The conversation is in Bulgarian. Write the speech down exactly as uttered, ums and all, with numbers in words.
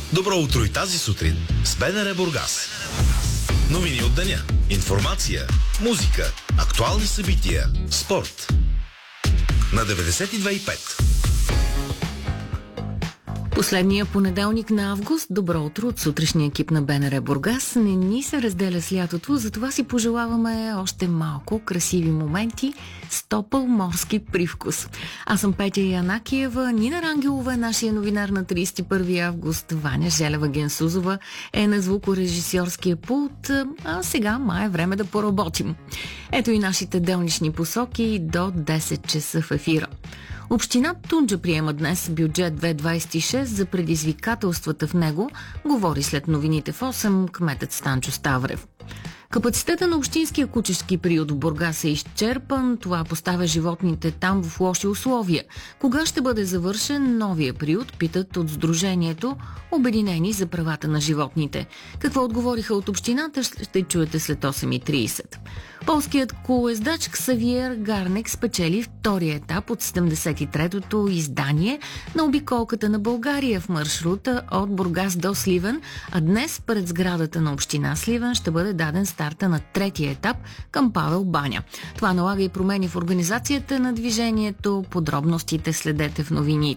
Добро утро и тази сутрин с БНР Бургас. Новини от деня, информация, музика, актуални събития, спорт. На деветдесет и две и пет. Последния понеделник на август. Добро утро от сутрешния екип на БНР Бургас. Не ни се разделя с лятото, затова си пожелаваме още малко красиви моменти с топъл морски привкус. Аз съм Петя Янакиева, Нина Рангелова е нашия новинар на тридесет и първи август, Ваня Желева-Генсузова е на звукорежисьорския пулт, а сега май е време да поработим. Ето и нашите делнични посоки до десет часа в ефира. Община Тунджа приема днес бюджет две хиляди двадесет и шеста за предизвикателствата в него, говори след новините в осем кметът Станчо Ставрев. Капацитета на общинския кучешки приют в Бургас е изчерпан. Това поставя животните там в лоши условия. Кога ще бъде завършен новия приют, питат от Сдружението Обединени за правата на животните. Какво отговориха от общината, ще чуете след осем и тридесет. Полският колоездач Ксавиер Гарнек спечели втория етап от седемдесет и третото издание на обиколката на България в маршрута от Бургас до Сливен, а днес пред сградата на община Сливен ще бъде даден старта на третия етап към Павел Баня. Това налага и промени в организацията на движението. Подробностите следете в новините.